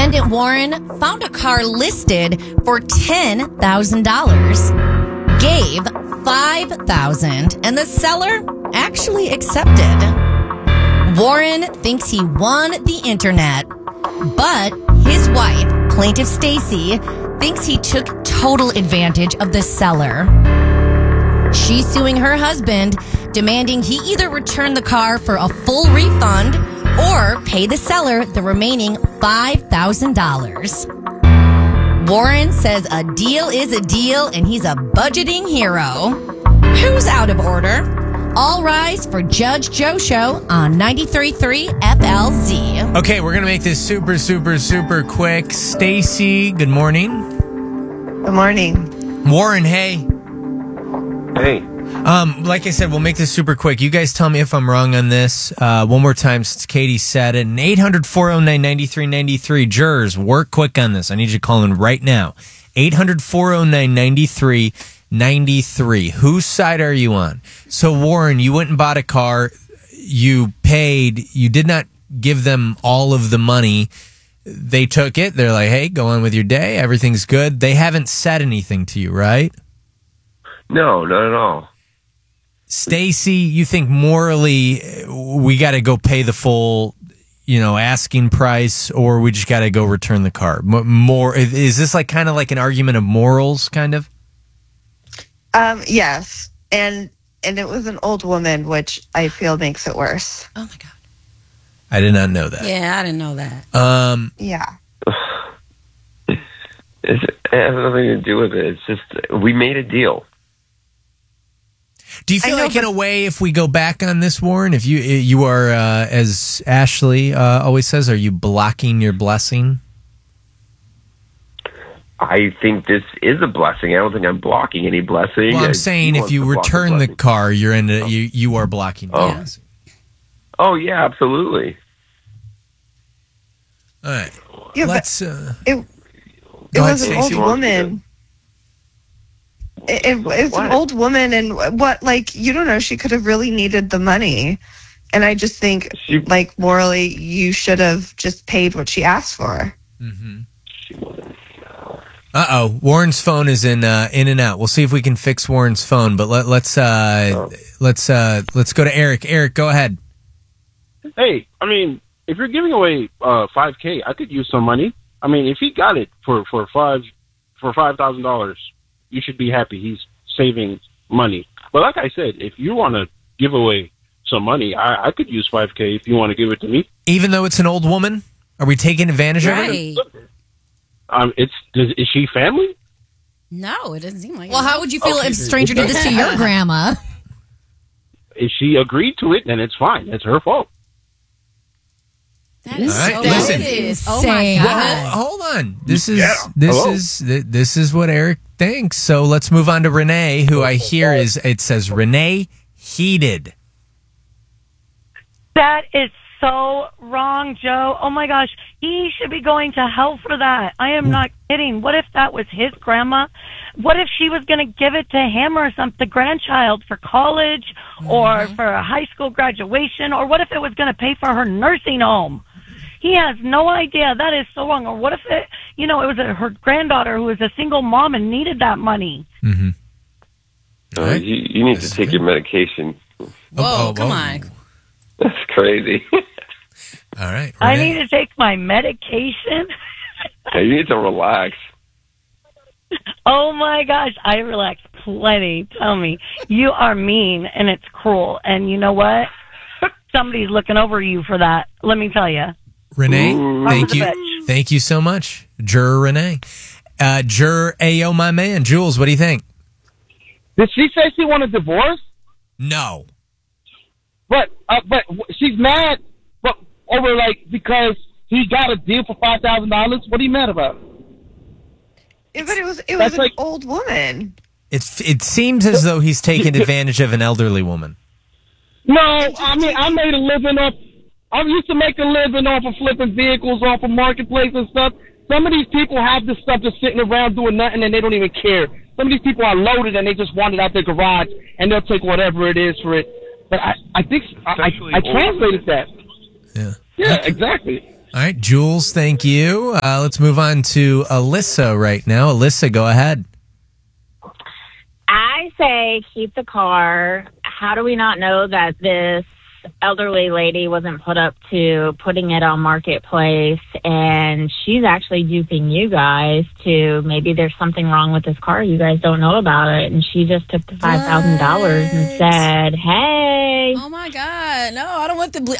Defendant Warren found a car listed for $10,000, gave $5,000, and the seller actually accepted. Warren thinks he won the internet, but his wife, plaintiff Stacy, thinks he took total advantage of the seller. She's suing her husband, demanding he either return the car for a full refund or pay the seller the remaining $5,000. Warren says a deal is a deal and he's a budgeting hero. Who's out of order? All rise for Judge Joe Show on 93.3 FLZ. Okay, we're going to make this super, super, super quick. Stacy, good morning. Good morning. Warren, hey. Hey. Like I said, we'll make this super quick. You guys tell me if I'm wrong on this. One more time since Katie said it. 800-409-9393. Jurors, work quick on this. I need you to call in right now. 800-409-9393. Whose side are you on? So, Warren, you went and bought a car. You paid. You did not give them all of the money. They took it. They're like, hey, go on with your day. Everything's good. They haven't said anything to you, right? No, not at all. Stacy, you think morally we got to go pay the full, asking price, or we just got to go return the car? More is this like kind of like an argument of morals, kind of? Yes, and it was an old woman, which I feel makes it worse. Oh my God! I did not know that. Yeah, I didn't know that. Yeah. It has nothing to do with it. It's just we made a deal. Do you feel like, in a way, if we go back on this, Warren, if you are, as Ashley always says, are you blocking your blessing? I think this is a blessing. I don't think I'm blocking any blessing. Well, I'm saying if you return the car, you're you are blocking the blessing. Oh yeah, absolutely. All right. Yeah, let's. It was an old woman. It's an old woman, and you don't know, she could have really needed the money. And I just think, morally, you should have just paid what she asked for. Mm-hmm. Uh-oh. Warren's phone is in and out. We'll see if we can fix Warren's phone, but let's go to Eric. Eric, go ahead. Hey, if you're giving away $5,000, I could use some money. If he got it for $5,000, you should be happy. He's saving money. But like I said, if you want to give away some money, I could use $5,000 if you want to give it to me. Even though it's an old woman? Are we taking advantage of it? Is she family? No, it doesn't seem like it. Well, how would you feel if a stranger did this to your grandma? If she agreed to it, then it's fine. It's her fault. That is right, so listen. Oh my God. Well, hold on. This is what Eric thinks. So let's move on to Renee, who I hear it says Renee heated. That is so wrong, Joe. Oh my gosh. He should be going to hell for that. I am not kidding. What if that was his grandma? What if she was going to give it to him or the grandchild for college or for a high school graduation? Or what if it was going to pay for her nursing home? He has no idea. That is so wrong. Or what if it was her granddaughter who was a single mom and needed that money? Mm-hmm. Right. You need to take your medication. Whoa, come on. That's crazy. All right. Renee. I need to take my medication. Yeah, you need to relax. Oh my gosh, I relax plenty. Tell me, you are mean and it's cruel. And you know what? Somebody's looking over you for that. Let me tell you. Renee, thank you. Thank you so much. Juror Renee. Juror Ayo, my man. Jules, what do you think? Did she say she wanted a divorce? No. But she's mad over because he got a deal for $5,000. What are you mad about? Yeah, but it was an old woman. It seems as though he's taking advantage of an elderly woman. No, I made a living off. I used to make a living off of flipping vehicles off of Marketplace and stuff. Some of these people have this stuff just sitting around doing nothing and they don't even care. Some of these people are loaded and they just want it out their garage and they'll take whatever it is for it. But I think I translated that. Yeah. Yeah, exactly. All right, Jules, thank you. Let's move on to Alyssa right now. Alyssa, go ahead. I say keep the car. How do we not know that this elderly lady wasn't put up to putting it on Marketplace, and she's actually duping you guys to maybe there's something wrong with this car, you guys don't know about it, and she just took the $5,000 and said, "Hey." Oh my God! No, I don't want to believe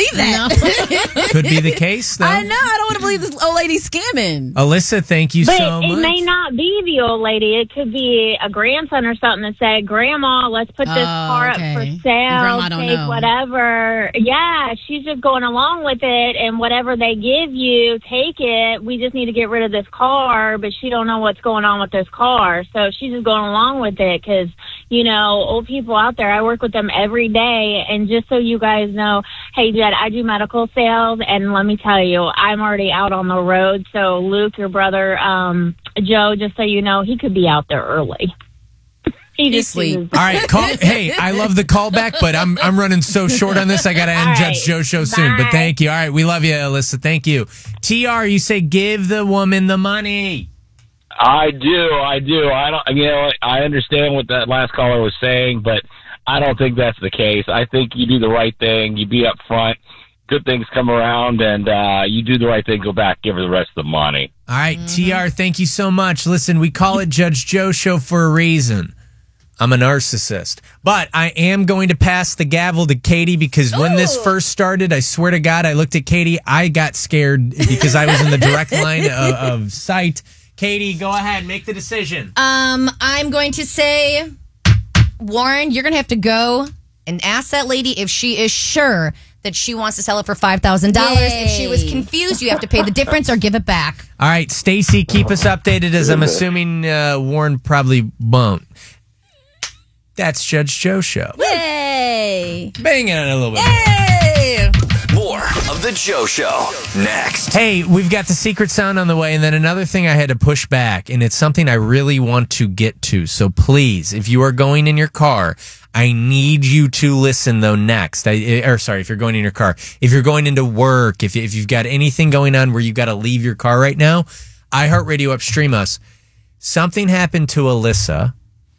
that. Could be the case, though. I know. I don't want to believe this old lady's scamming. Alyssa, thank you But so much. it may not be the old lady. It could be a grandson or something that said, "Grandma, let's put this car up for sale. Grandma don't Take know. whatever." Yeah, she's just going along with it, and whatever they give you, take it. We just need to get rid of this car, but she don't know what's going on with this car, so she's just going along with it because, you know, old people out there, I work with them every day, and just so you guys know, hey, Jed, I do medical sales, and let me tell you, I'm already out on the road, so Luke, your brother, Joe, just so you know, he could be out there early. He's asleep. All right, hey, I love the callback, but I'm running so short on this. I got to end Judge Joe show soon. But thank you. All right, we love you, Alyssa. Thank you. TR, you say give the woman the money. I do. I don't. You know, I understand what that last caller was saying, but I don't think that's the case. I think you do the right thing. You be up front. Good things come around, and you do the right thing. Go back, give her the rest of the money. All right, TR, thank you so much. Listen, we call it Judge Joe show for a reason. I'm a narcissist. But I am going to pass the gavel to Katie because when this first started, I swear to God, I looked at Katie. I got scared because I was in the direct line of sight. Katie, go ahead. Make the decision. I'm going to say, Warren, you're going to have to go and ask that lady if she is sure that she wants to sell it for $5,000. If she was confused, you have to pay the difference or give it back. All right, Stacy, keep us updated as I'm assuming Warren probably won't. That's Judge Joe show. Yay! Bang it on a little bit. Yay! More of the Joe Show next. Hey, we've got the secret sound on the way, and then another thing I had to push back, and it's something I really want to get to. So please, if you are going in your car, I need you to listen, though, next. If you're going in your car. If you're going into work, if you've got anything going on where you've got to leave your car right now, iHeartRadio upstream us. Something happened to Alyssa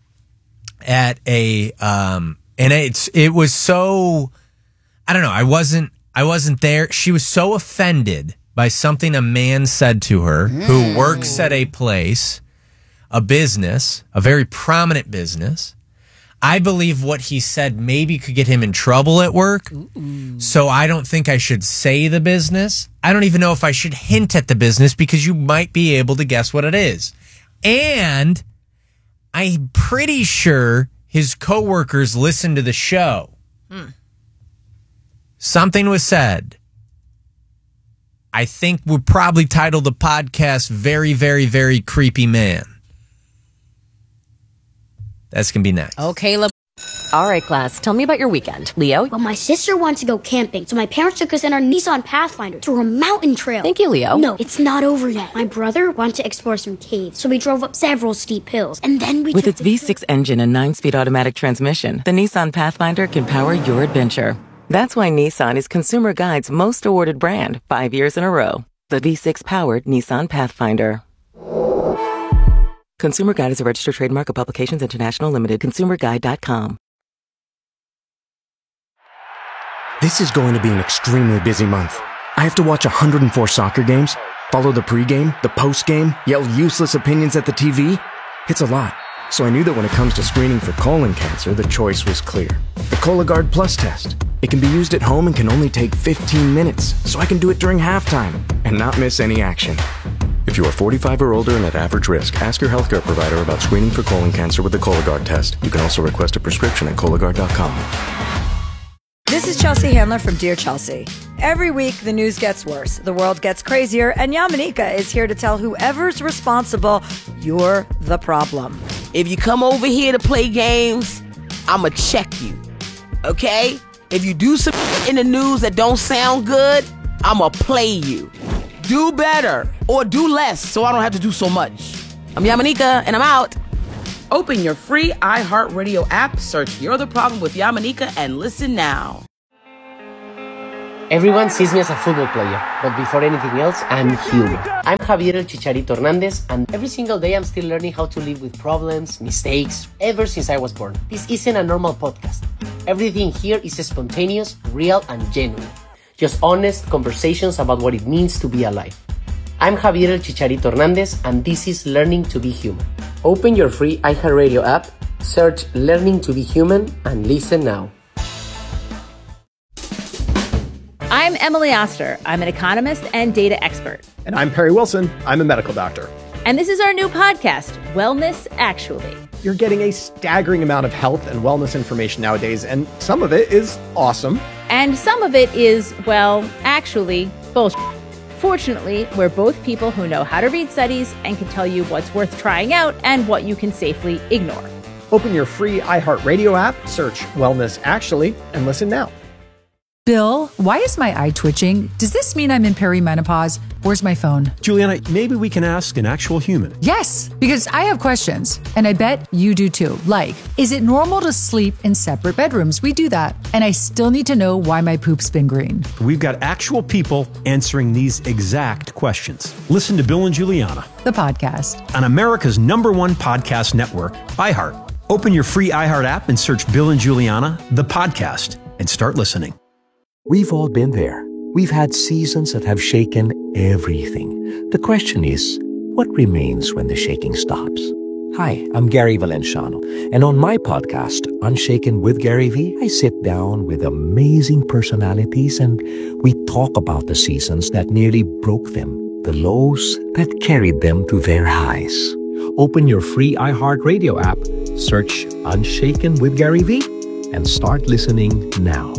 at a and it was so, I don't know, I wasn't there. She was so offended by something a man said to her who works at a place, a business, a very prominent business. I believe what he said maybe could get him in trouble at work. So I don't think I should say the business. I don't even know if I should hint at the business because you might be able to guess what it is. And I'm pretty sure his coworkers listened to the show. Something was said. I think we'll probably title the podcast Very, Very, Very Creepy Man. That's going to be next. Okay, All right, class, tell me about your weekend. Leo? Well, my sister wanted to go camping, so my parents took us in our Nissan Pathfinder through a mountain trail. Thank you, Leo. No, it's not over yet. My brother wanted to explore some caves, so we drove up several steep hills, and then we With its V6 engine and 9-speed automatic transmission, the Nissan Pathfinder can power your adventure. That's why Nissan is Consumer Guide's most awarded brand 5 years in a row. The V6-powered Nissan Pathfinder. Consumer Guide is a registered trademark of Publications International Limited. ConsumerGuide.com. This is going to be an extremely busy month. I have to watch 104 soccer games, follow the pregame, the postgame, yell useless opinions at the TV. It's a lot. So I knew that when it comes to screening for colon cancer, the choice was clear. The Cologuard Plus test. It can be used at home and can only take 15 minutes, so I can do it during halftime and not miss any action. If you are 45 or older and at average risk, ask your healthcare provider about screening for colon cancer with the Cologuard test. You can also request a prescription at Cologuard.com. This is Chelsea Handler from Dear Chelsea. Every week, the news gets worse, the world gets crazier, and Yamanika is here to tell whoever's responsible, you're the problem. If you come over here to play games, I'ma check you, okay? If you do some in the news that don't sound good, I'ma play you. Do better or do less so I don't have to do so much. I'm Yamanika, and I'm out. Open your free iHeartRadio app, search You're the Problem with Yamanika, and listen now. Everyone sees me as a football player, but before anything else, I'm human. I'm Javier El Chicharito Hernandez, and every single day I'm still learning how to live with problems, mistakes, ever since I was born. This isn't a normal podcast. Everything here is spontaneous, real, and genuine. Just honest conversations about what it means to be alive. I'm Javier El Chicharito Hernandez, and this is Learning to be Human. Open your free iHeartRadio app, search Learning to be Human, and listen now. I'm Emily Oster. I'm an economist and data expert. And I'm Perry Wilson. I'm a medical doctor. And this is our new podcast, Wellness Actually. You're getting a staggering amount of health and wellness information nowadays, and some of it is awesome. And some of it is, well, actually, bullshit. Fortunately, we're both people who know how to read studies and can tell you what's worth trying out and what you can safely ignore. Open your free iHeartRadio app, search Wellness Actually, and listen now. Bill, why is my eye twitching? Does this mean I'm in perimenopause? Where's my phone? Juliana, maybe we can ask an actual human. Yes, because I have questions, and I bet you do too. Like, is it normal to sleep in separate bedrooms? We do that. And I still need to know why my poop's been green. We've got actual people answering these exact questions. Listen to Bill and Juliana, the podcast, on America's #1 podcast network, iHeart. Open your free iHeart app and search Bill and Juliana, the podcast, and start listening. We've all been there. We've had seasons that have shaken everything. The question is, what remains when the shaking stops? Hi, I'm Gary Valenciano, and on my podcast, Unshaken with Gary V, I sit down with amazing personalities and we talk about the seasons that nearly broke them, the lows that carried them to their highs. Open your free iHeartRadio app, search Unshaken with Gary V, and start listening now.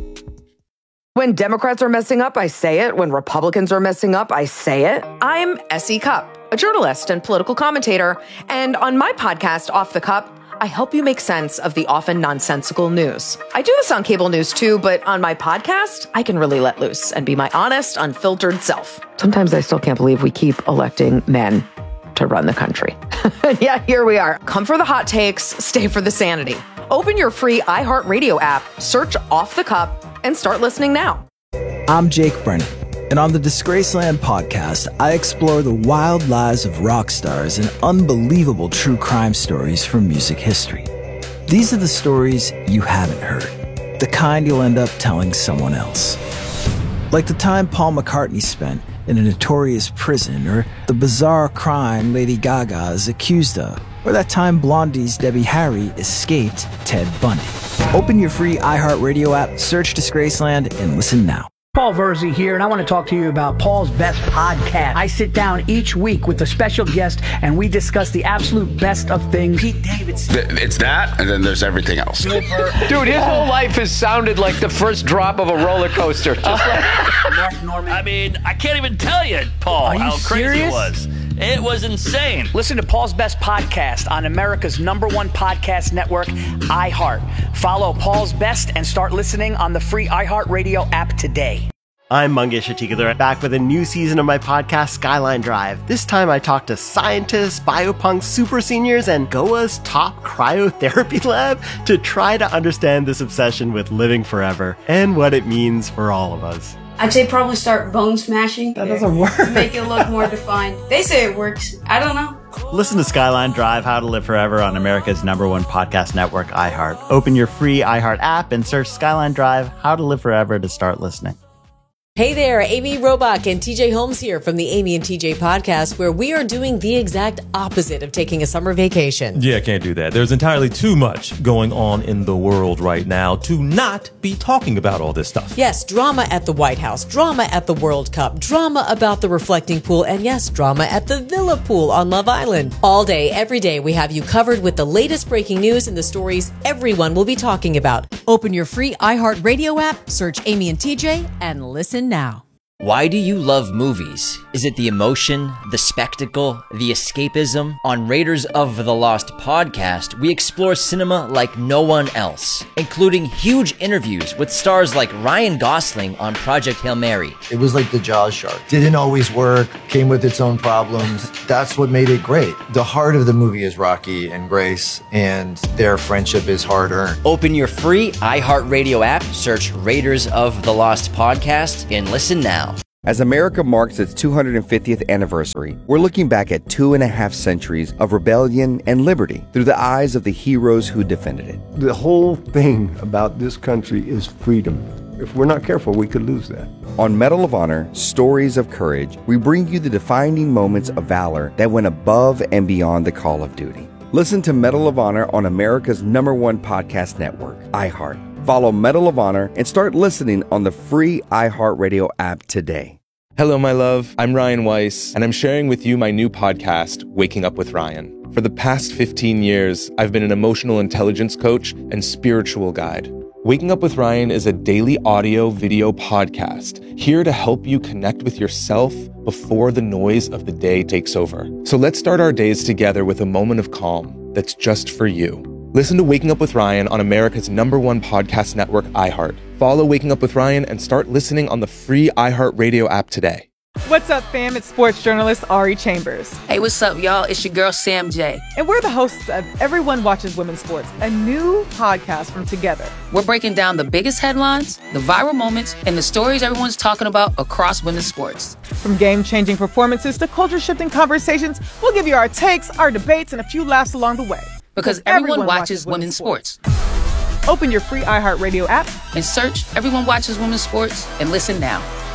When Democrats are messing up, I say it. When Republicans are messing up, I say it. I'm S.E. Cupp, a journalist and political commentator. And on my podcast, Off the Cup, I help you make sense of the often nonsensical news. I do this on cable news too, but on my podcast, I can really let loose and be my honest, unfiltered self. Sometimes I still can't believe we keep electing men to run the country. Yeah, here we are. Come for the hot takes, stay for the sanity. Open your free iHeartRadio app, search Off the Cup, and start listening now. I'm Jake Brennan, and on the Disgraceland podcast, I explore the wild lives of rock stars and unbelievable true crime stories from music history. These are the stories you haven't heard, the kind you'll end up telling someone else. Like the time Paul McCartney spent in a notorious prison, or the bizarre crime Lady Gaga is accused of, or that time Blondie's Debbie Harry escaped Ted Bundy. Open your free iHeartRadio app, search Disgraceland, and listen now. Paul Verzi here, and I want to talk to you about Paul's Best Podcast. I sit down each week with a special guest, and we discuss the absolute best of things. Pete Davidson. It's that, and then there's everything else. Dude, his whole life has sounded like the first drop of a roller coaster. Just like Mark Norman. I mean, I can't even tell you, Paul, how crazy it was. It was insane. Listen to Paul's Best Podcast on America's #1 podcast network, iHeart. Follow Paul's Best and start listening on the free iHeartRadio app today. I'm Mangesh Atikadar, back with a new season of my podcast, Skyline Drive. This time I talk to scientists, biopunks, super seniors, and Goa's top cryotherapy lab to try to understand this obsession with living forever and what it means for all of us. I'd say probably start bone smashing. That doesn't work. Make it look more defined. They say it works. I don't know. Listen to Skyline Drive, How to Live Forever on America's #1 podcast network, iHeart. Open your free iHeart app and search Skyline Drive, How to Live Forever to start listening. Hey there, Amy Robach and TJ Holmes here from the Amy and TJ podcast, where we are doing the exact opposite of taking a summer vacation. Yeah, can't do that. There's entirely too much going on in the world right now to not be talking about all this stuff. Yes, drama at the White House, drama at the World Cup, drama about the reflecting pool, and yes, drama at the Villa Pool on Love Island. All day, every day, we have you covered with the latest breaking news and the stories everyone will be talking about. Open your free iHeartRadio app, search Amy and TJ, and listen now. Why do you love movies? Is it the emotion, the spectacle, the escapism? On Raiders of the Lost podcast, we explore cinema like no one else, including huge interviews with stars like Ryan Gosling on Project Hail Mary. It was like the Jaws shark. Didn't always work, came with its own problems. That's what made it great. The heart of the movie is Rocky and Grace, and their friendship is hard-earned. Open your free iHeartRadio app, search Raiders of the Lost podcast, and listen now. As America marks its 250th anniversary, we're looking back at 2.5 centuries of rebellion and liberty through the eyes of the heroes who defended it. The whole thing about this country is freedom. If we're not careful, we could lose that. On Medal of Honor, Stories of Courage, we bring you the defining moments of valor that went above and beyond the call of duty. Listen to Medal of Honor on America's #1 podcast network, iHeart. Follow Medal of Honor and start listening on the free iHeartRadio app today. Hello, my love. I'm Ryan Weiss, and I'm sharing with you my new podcast, Waking Up with Ryan. For the past 15 years, I've been an emotional intelligence coach and spiritual guide. Waking Up with Ryan is a daily audio video podcast here to help you connect with yourself before the noise of the day takes over. So let's start our days together with a moment of calm that's just for you. Listen to Waking Up with Ryan on America's #1 podcast network, iHeart. Follow Waking Up with Ryan and start listening on the free iHeartRadio app today. What's up, fam? It's sports journalist Ari Chambers. Hey, what's up, y'all? It's your girl, Sam J. And we're the hosts of Everyone Watches Women's Sports, a new podcast from Together. We're breaking down the biggest headlines, the viral moments, and the stories everyone's talking about across women's sports. From game-changing performances to culture-shifting conversations, we'll give you our takes, our debates, and a few laughs along the way. Because everyone watches women's sports. Open your free iHeartRadio app and search Everyone Watches Women's Sports and listen now.